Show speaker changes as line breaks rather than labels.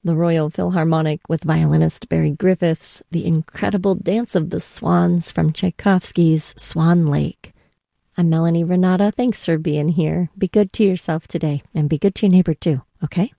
the Royal Philharmonic with violinist Barry Griffiths, the incredible Dance of the Swans from Tchaikovsky's Swan Lake. I'm Melanie Renata. Thanks for being here. Be good to yourself today, and be good to your neighbor too, okay?